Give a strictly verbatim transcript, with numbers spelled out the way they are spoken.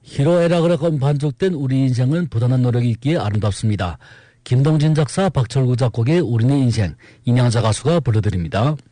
희로애락으로 반죽된 우리 인생은 부단한 노력이 있기에 아름답습니다. 김동진 작사, 박철구 작곡의 우리네 인생, 인양자 가수가 불러드립니다.